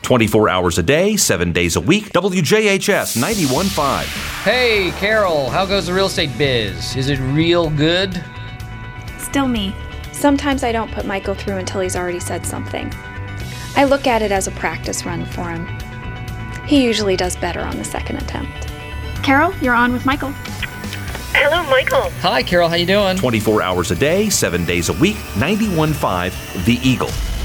24 hours a day, 7 days a week. WJHS 91.5. Hey, Carol, how goes the real estate biz? Is it real good? Still me. Sometimes I don't put Michael through until he's already said something. I look at it as a practice run for him. He usually does better on the second attempt. Carol, you're on with Michael. Hello, Michael. Hi, Carol, how you doing? 24 hours a day, 7 days a week. 91.5 The Eagle.